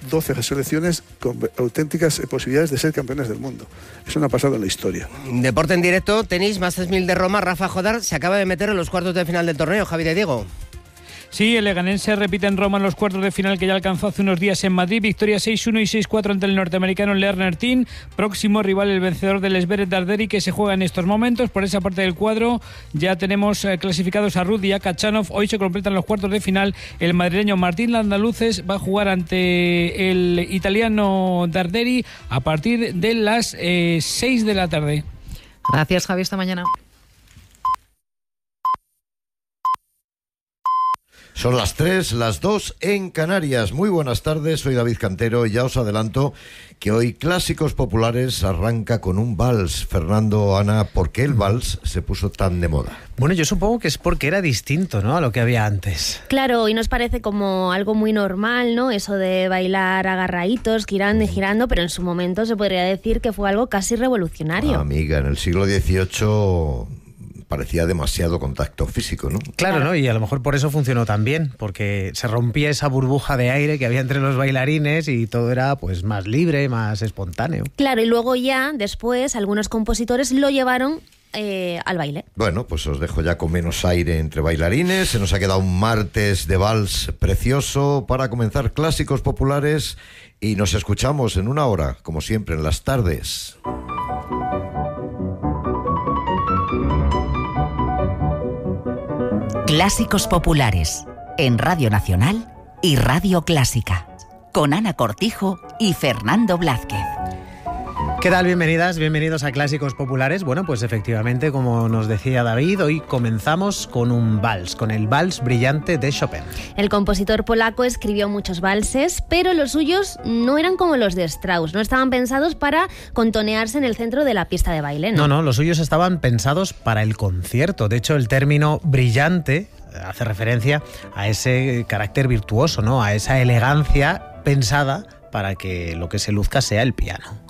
12 selecciones con auténticas posibilidades de ser campeones del mundo. Eso no ha pasado en la historia. Deporte en directo, tenis, Masters 1000 de Roma. Rafa Jodar se acaba de meter en los cuartos de final del torneo. Javi de Diego. Sí, el leganense repite en Roma en los cuartos de final que ya alcanzó hace unos días en Madrid. Victoria 6-1 y 6-4 ante el norteamericano Lerner Tin. Próximo rival, el vencedor del Esberet Darderi, que se juega en estos momentos. Por esa parte del cuadro ya tenemos clasificados a Ruud y a Kachanov. Hoy se completan los cuartos de final. El madrileño Martín Landaluces va a jugar ante el italiano Darderi a partir de las 6 de la tarde. Gracias, Javi. Hasta mañana. Son las 3, las 2 en Canarias. Muy buenas tardes, soy David Cantero y ya os adelanto que hoy Clásicos Populares arranca con un vals. Fernando, Ana, ¿por qué el vals se puso tan de moda? Bueno, yo supongo que es porque era distinto, ¿no?, a lo que había antes. Claro, hoy nos parece como algo muy normal, ¿no?, eso de bailar agarraditos, girando y girando, pero en su momento se podría decir que fue algo casi revolucionario. Amiga, en el siglo XVIII... parecía demasiado contacto físico, ¿no? Claro, ¿no? Y a lo mejor por eso funcionó tan bien, porque se rompía esa burbuja de aire que había entre los bailarines y todo era pues más libre, más espontáneo. Claro, y luego ya, después, algunos compositores lo llevaron al baile. Bueno, pues os dejo ya con menos aire entre bailarines. Se nos ha quedado un martes de vals precioso para comenzar Clásicos Populares y nos escuchamos en una hora, como siempre, en las tardes. Clásicos Populares, en Radio Nacional y Radio Clásica, con Ana Cortijo y Fernando Blázquez. ¿Qué tal? Bienvenidas, bienvenidos a Clásicos Populares. Bueno, pues efectivamente, como nos decía David, hoy comenzamos con un vals, con el Vals Brillante de Chopin. El compositor polaco escribió muchos valses, pero los suyos no eran como los de Strauss, no estaban pensados para contonearse en el centro de la pista de baile, ¿no? No, los suyos estaban pensados para el concierto. De hecho, el término brillante hace referencia a ese carácter virtuoso, ¿no?, a esa elegancia pensada para que lo que se luzca sea el piano.